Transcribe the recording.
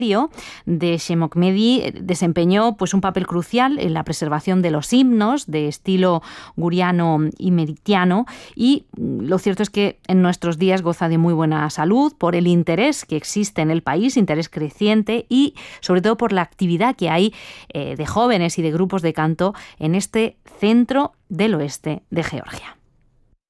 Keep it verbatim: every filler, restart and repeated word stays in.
de Shemokmedi desempeñó pues un papel crucial en la preservación de los himnos de estilo guriano y meritiano, y lo cierto es que en nuestros días goza de muy buena salud por el interés que existe en el país, interés creciente, y sobre todo por la actividad que hay eh, de jóvenes y de grupos de canto en este centro del oeste de Georgia.